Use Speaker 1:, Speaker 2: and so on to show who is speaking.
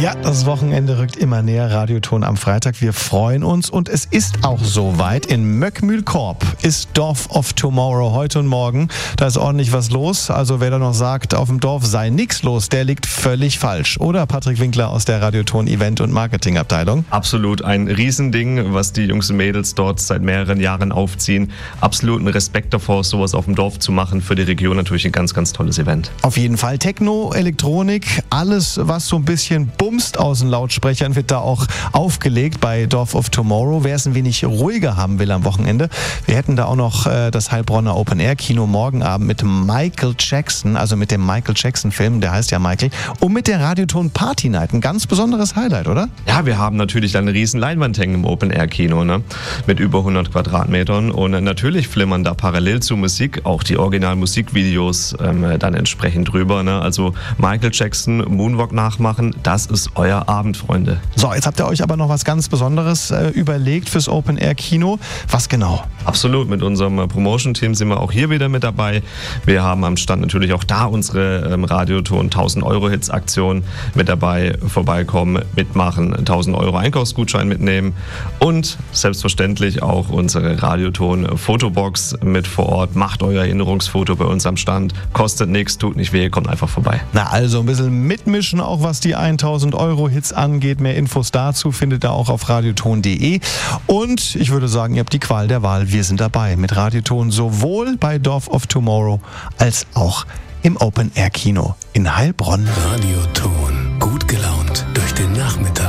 Speaker 1: Ja, das Wochenende rückt immer näher. Radioton am Freitag. Wir freuen uns und es ist auch soweit. In Möckmühlkorb ist Dorf of Tomorrow heute und morgen. Da ist ordentlich was los. Also wer da noch sagt, auf dem Dorf sei nichts los, der liegt völlig falsch. Oder Patrick Winkler aus der Radioton Event- und Marketingabteilung?
Speaker 2: Absolut ein Riesending, was die Jungs und Mädels dort seit mehreren Jahren aufziehen. Absoluten Respekt davor, sowas auf dem Dorf zu machen. Für die Region natürlich ein ganz, ganz tolles Event.
Speaker 1: Auf jeden Fall Techno, Elektronik, alles was so ein bisschen bumst aus den Lautsprechern wird da auch aufgelegt bei Dorf of Tomorrow. Wer es ein wenig ruhiger haben will am Wochenende, wir hätten da auch noch das Heilbronner Open Air Kino morgen Abend mit Michael Jackson, also mit dem Michael Jackson Film, der heißt ja Michael, und mit der Radioton Party Night. Ein ganz besonderes Highlight, oder?
Speaker 2: Ja, wir haben natürlich eine riesen Leinwand hängen im Open Air Kino, ne? Mit über 100 Quadratmetern und natürlich flimmern da parallel zur Musik auch die Original-Musikvideos dann entsprechend drüber, ne? Also Michael Jackson, Moonwalk nachmachen, das ist euer Abend, Freunde.
Speaker 1: So, jetzt habt ihr euch aber noch was ganz Besonderes überlegt fürs Open Air Kino. Was genau?
Speaker 2: Absolut, mit unserem Promotion-Team sind wir auch hier wieder mit dabei. Wir haben am Stand natürlich auch da unsere Radioton 1000 Euro Hits Aktion mit dabei. Vorbeikommen, mitmachen, 1000 Euro Einkaufsgutschein mitnehmen und selbstverständlich auch unsere Radioton Fotobox mit vor Ort. Macht euer Erinnerungsfoto bei uns am Stand. Kostet nichts, tut nicht weh, kommt einfach vorbei.
Speaker 1: Na also ein bisschen mitmischen, auch was die 1000 Euro Hits angeht. Mehr Infos dazu findet ihr auch auf radioton.de. Und ich würde sagen, ihr habt die Qual der Wahl. Wir sind dabei mit Radioton sowohl bei Dorf of Tomorrow als auch im Open Air Kino in Heilbronn.
Speaker 3: Radioton. Gut gelaunt durch den Nachmittag.